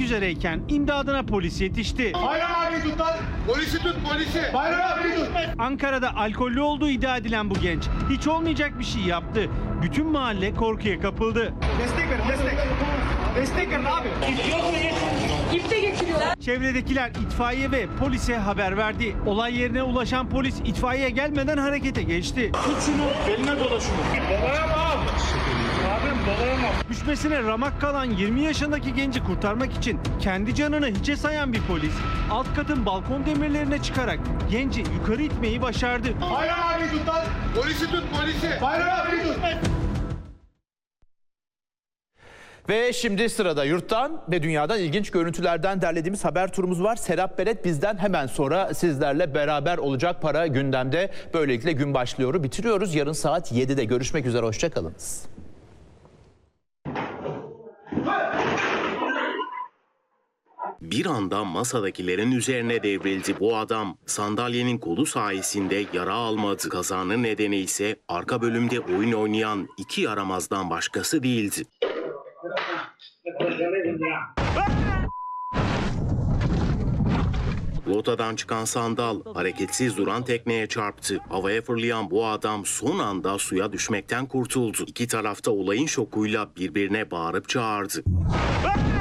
üzereyken imdadına polis yetişti. Bayram abi tut lan. Polisi tut polisi. Bayram abi tut. Ankara'da alkollü olduğu iddia edilen bu genç hiç olmayacak bir şey yaptı. Bütün mahalle korkuya kapıldı. Destek verin destek. Destek verin abi. İpte geçiriyorlar. Çevredekiler itfaiye ve polise haber verdi. Olay yerine ulaşan polis itfaiye gelmeden harekete geçti. Tut şunu. Beline dola şunu. Dolayamam. Abim dolayamam. Düşmesine ramak kalan 20 yaşındaki genci kurtarmak için kendi canını hiçe sayan bir polis alt katın balkon demirlerine çıkarak genci yukarı itmeyi başardı. Bayram abi tut lan. Polisi tut polisi. Bayram abi tut. Ve şimdi sırada yurttan ve dünyadan ilginç görüntülerden derlediğimiz haber turumuz var. Serap Beret bizden hemen sonra sizlerle beraber olacak. Para gündemde. Böylelikle gün başlıyor. Bitiriyoruz. Yarın saat 7'de görüşmek üzere. Hoşça kalınız. Bir anda masadakilerin üzerine devrildi. Bu adam sandalyenin kolu sayesinde yara almadı. Kazanın nedeni ise arka bölümde oyun oynayan iki yaramazdan başkası değildi. Lotadan çıkan sandal hareketsiz duran tekneye çarptı. Havaya fırlayan bu adam son anda suya düşmekten kurtuldu. İki tarafta olayın şokuyla birbirine bağırıp çağırdı.